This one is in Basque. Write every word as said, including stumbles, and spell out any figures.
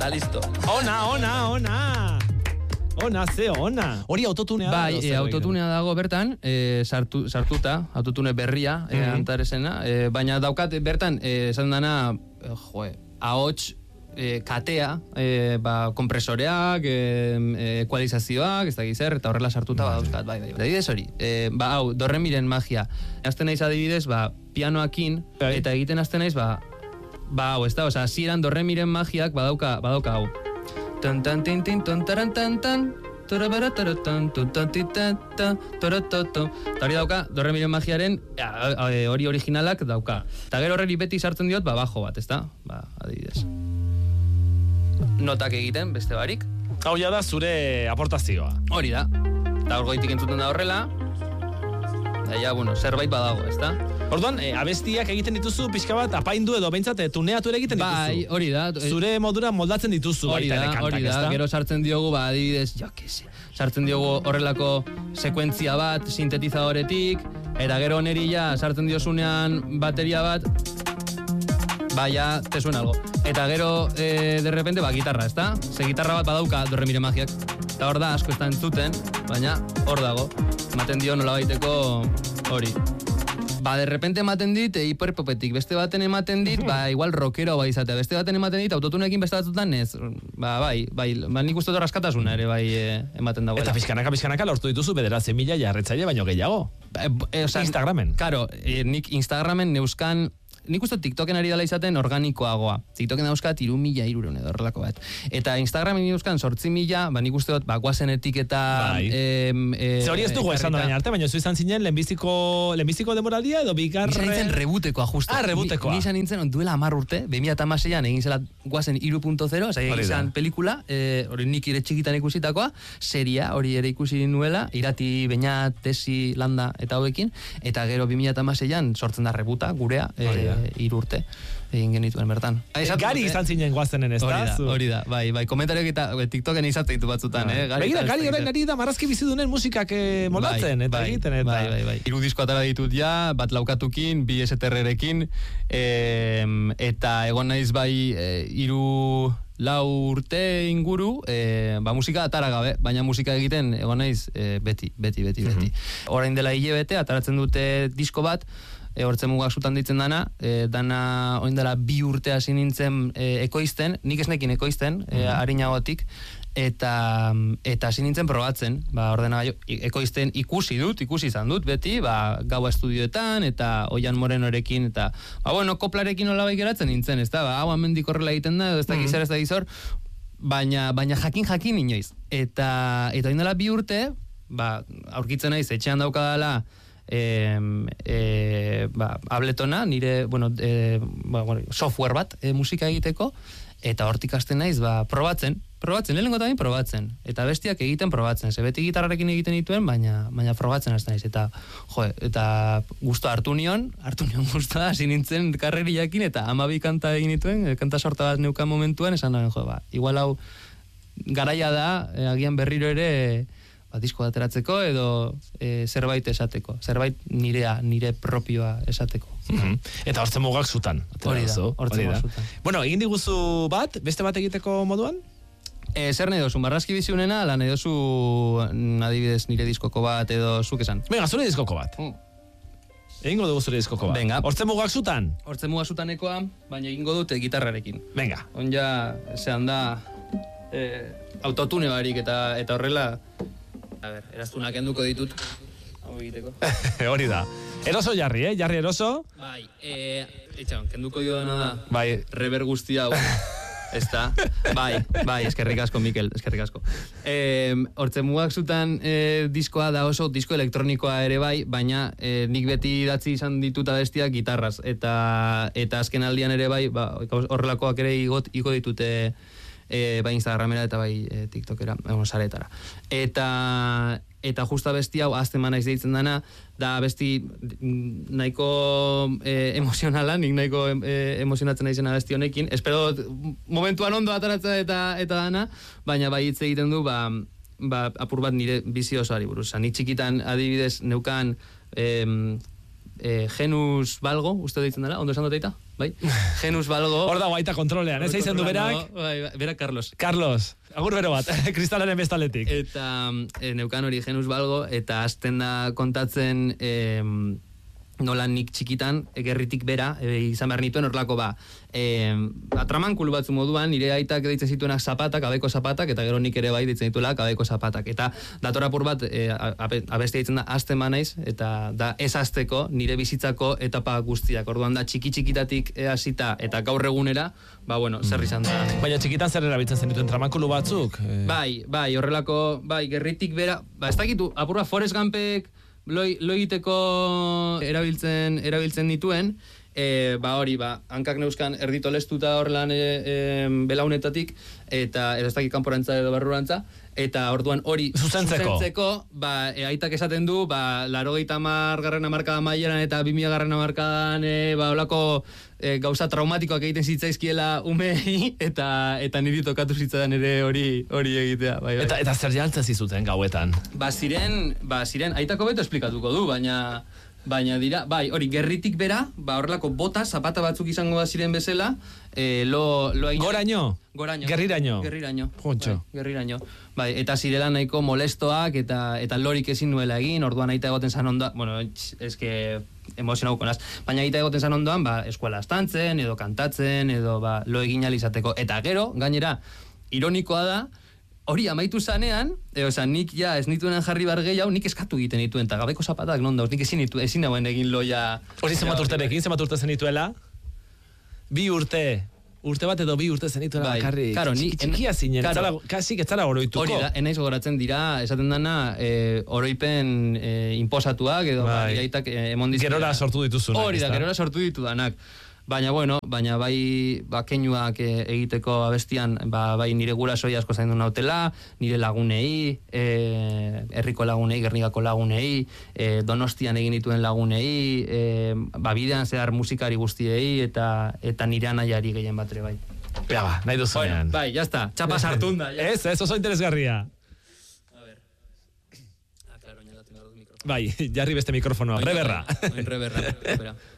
Eta listo. Ona, ona, ona. Ona, ze ona. Hori autotunea bai, dago. Bai, e, autotunea dago bertan, e, sartu, sartuta, autotune berria, mm -hmm. e, Antaresena, e, baina daukat bertan, esan dana, e, joe, ahots, E, katea, e, ba, kompresoreak, e, ekualizazioak, ez da gizar, eta horrela sartuta ba, dauzkat, bai, bai. Adibidez hori, e, ba, hau, dorre miren magia. Azten naiz adibidez, ba, pianoakin, eta egiten azten naiz, ba, ba, hau, ez da, oza, ziren dorre miren magiak, badauka, badauka, hau. Tan, tan, tin, tin, ton, taran, tan, tan, torabarataratan, tutatitata, toratoto. Eta hori dauka, dorre miren magiaren, hori originalak dauka. Eta gero horreri beti sartzen diot, ba, bajo bat, ez da? Ba, adibidez. Notak egiten, beste barik. Hau ja da zure aportazioa. Hori da. Eta orgoitik entzuten da horrela. Eta ja, bueno, zerbait badago, ez da? Orduan, e, abestiak egiten dituzu pixka bat apaindu edo behintzat tuneatu ere egiten dituzu. Bai, hori da. Zure modura moldatzen dituzu. Hori da, hori da. Gero sartzen diogu, ba, adibidez, jo, kese, sartzen diogu horrelako sekuentzia bat sintetizadoretik, eta gero oneri ja sartzen diozunean bateria bat, ba, ja, te suena algo. Eta gero, eh, de repente, ba, gitarra, ez da? Ze gitarra bat badauka dorre mire magiak. Eta hor da, asko ez da entzuten, baina hor dago. Ematen dio nola baiteko hori. Ba, de repente ematen dit, hiperpopetik. Beste baten ematen dit, ba, igual rockero bai izatea. Beste baten ematen dit, autotunekin beste batzutan ez. Ba, bai, bai, ba, nik uste dut askatasuna ere, bai, e, ematen dagoela. Eta pizkanaka, pizkanaka lortu dituzu bederatzi mila jarretzaile baino gehiago. Ba, e, o sea, Instagramen. Karo, e, nik Instagramen neuzkan, nik uste TikToken ari dela izaten organikoagoa. TikToken dauzkat iru mila irureun edo horrelako bat. Eta Instagramen neuzkan sortzi mila, ba nik uste dut, ba, guazenetik eta... Bai. E, e, Ze hori ez dugu esan da baina arte, baina zu izan zinen lehenbiziko, lehenbiziko demoraldia edo bigarren... Nizan nintzen rebutekoa, justo. Ah, rebutekoa. Nizan nintzen, duela hamar urte, bi mila hamaseian egin zela guazen iru punto zero, oza, egin zan pelikula, hori e, nik ere txikitan ikusitakoa, seria, hori ere ikusi nuela, irati, baina, tesi, landa eta hauekin, eta gero bi mila hamaseian sortzen da rebuta, gurea, e, iru urte egin genituen bertan. Gari izan zinen guazenen, ez da? Hori da, hori da, bai, bai, komentariok eta TikToken izatzen ditu batzutan, eh? Begira, gari orain ari da marrazki bizidunen musikak moldatzen, eta egiten, eta... Bai, bai, bai. Hiru disko atara ditut ja, bat laukatukin, bi S T R-rekin, eta egon naiz bai hiru lau urte inguru, e, ba, musika atara gabe, baina musika egiten egon naiz e, beti, beti, beti, beti. Orain dela hilabete, ataratzen dute disko bat, e, hortzen mugak zutan ditzen dana, e, dana orain dela bi urte hasi nintzen e, ekoizten, nik ez nekin ekoizten, e, harinagotik, eta eta hasi nintzen probatzen, ba, ordenagailu ekoizten ikusi dut, ikusi izan dut beti, ba, gaua estudioetan eta Oian Morenorekin eta ba bueno, koplarekin nolabait geratzen nintzen, ezta? Ba, hau hemendik horrela egiten da, edo ez dakiz zer ez dakiz hor, baina baina jakin jakin inoiz. Eta eta orain dela bi urte, ba, aurkitzen naiz etxean daukadala E, e, ba, abletona, nire, bueno, e, ba, bueno, software bat e, musika egiteko, eta hortik hasten naiz, ba, probatzen, probatzen, lehenengo tamien probatzen, eta bestiak egiten probatzen, ze beti gitarrarekin egiten dituen, baina, baina probatzen hasten naiz, eta, jo, eta gusto hartu nion, hartu nion gustoa, hasi nintzen karreriakin, eta hamabi kanta egin dituen, kanta sorta bat neukan momentuan, esan nahen, jo, ba, igual hau, garaia da, e, agian berriro ere, ba, disko ateratzeko edo e, zerbait esateko. Zerbait nirea, nire propioa esateko. Mm-hmm. Eta hortzen mugak zutan. Hori da, hortzen mugak zutan. Bueno, egin diguzu bat, beste bat egiteko moduan? E, zer nahi dozu, marrazki bizionena, ala nahi dozu adibidez nire diskoko bat edo zuk esan? Venga, zure diskoko bat. Mm. Egingo dugu zure diskoko bat. Venga. Hortzen mugak zutan? Hortzen mugak zutanekoa, baina egingo dute gitarrarekin. Venga. Onja, zehan da, e, autotune barik eta, eta horrela... A ber, eraztunak enduko ditut. Hau egiteko. Hori da. Eroso jarri, eh? Jarri eroso. Bai, eh, etxan, kenduko dio dena da. Bai. Rever guztia, ez da. Bai, bai, eskerrik asko, Mikel, eskerrik asko. Eh, hortzen mugak zutan eh, diskoa da oso, disko elektronikoa ere bai, baina eh, nik beti idatzi izan dituta bestiak gitarraz. Eta, eta azken aldian ere bai, ba, horrelakoak ere igot, igo ditute... E, bai Instagramera eta bai e, TikTokera, egon saretara. Eta, eta justa besti hau, azten manaiz deitzen dana, da besti nahiko e, emozionala, nik nahiko e, emozionatzen naizena besti honekin. Espero momentuan ondo ataratzen eta, eta dana, baina bai hitz egiten du, ba, ba, apur bat nire bizi osoari buruz. Nik txikitan adibidez neukan... E, e, Genus Balgo, uste deitzen dela, ondo esan doteita? Bai? Genus Balgo. Hor dago aita kontrolean, ez eizen du berak? Bai, bai, berak Carlos. Carlos, agur bero bat, kristalaren bestaletik. Eta e, neukan hori Genus Balgo, eta azten da kontatzen... E, nola nik txikitan, gerritik bera, e, izan behar nituen horlako ba, e, atramankulu batzu moduan, nire aitak deitzen zituenak zapatak, abeko zapatak, eta gero nik ere bai deitzen dituelak abeko zapatak. Eta datorapur bat, e, abestia ditzen da, azten manaiz, eta da ez azteko, nire bizitzako etapa guztiak. Orduan da, txiki-txikitatik hasita eta gaur egunera, ba, bueno, zer izan da. Baina txikitan zer erabiltzen zen dituen tramankulu batzuk? E... Bai, bai, horrelako, bai, gerritik bera, ba, ez dakitu, apurra Forrest Gumpek, Loi, loiteko erabiltzen erabiltzen dituen, e, ba hori, ba, hankak neuzkan erdito lestuta horrelan e, e, belaunetatik, eta ez dakit kanporantza edo barrurantza, eta orduan hori zuzentzeko, zuzentzeko ba, e, aitak esaten du, ba, larogeita hamar garren hamarkadan maieran eta bi mila garren hamarkadan e, ba, olako e, gauza traumatikoak egiten zitzaizkiela umei, eta eta niri tokatu zitzaidan ere hori hori egitea. Bai, bai. Eta, eta zer jantzen zizuten gauetan? Ba, ziren, ba, ziren, aitako beto esplikatuko du, baina... Baina dira, bai, hori gerritik bera, ba horrelako bota, zapata batzuk izango da ziren bezala, e, lo, lo aina... Goraino? Goraino. Gerriraino? Gerriraino. Jontxo. Bai, gerriraino. Bai, eta zirela nahiko molestoak, eta eta lorik ezin nuela egin, orduan aita egoten zan ondoan, bueno, eske emozionauko naz, baina aita egoten zan ondoan, ba, eskuela estantzen, edo kantatzen, edo ba, lo egin alizateko. Eta gero, gainera, ironikoa da, hori amaitu zanean, e, oza, nik ja ez nituenan jarri bar gehiago, nik eskatu egiten dituen, eta gabeko zapatak non dauz, nik ezin, ditu, ezin dauen egin loia... Hori zenbat urterekin, zenbat urte zenituela? Bi urte, urte bat edo bi urte zenituela bai, bakarrik, karo, ni, txikia zinen, karo, kasik ez zara oroituko. Hori da, enaiz gogoratzen dira, esaten dana, e, oroipen e, inposatuak, edo bai. Iaitak e, emon dizkera. Gerora sortu dituzunak. Hori da, gerora sortu ditudanak. Baina, bueno, baina bai ba, keinuak e, egiteko abestian, ba, bai nire gurasoi asko zaindu nautela, nire lagunei, e, herriko lagunei, Gernikako lagunei, e, Donostian egin dituen lagunei, e, ba, bidean zehar musikari guztiei, eta eta nire anaiari gehien batre bai. Ja, ba, nahi duzunean. Bueno, bai, jazta, txapa sartunda. Ez, ez oso interesgarria. A ver. Ah, claro, ya tengo el micrófono. Bai, jarri beste mikrofonoa, reberra. Reberra, espera.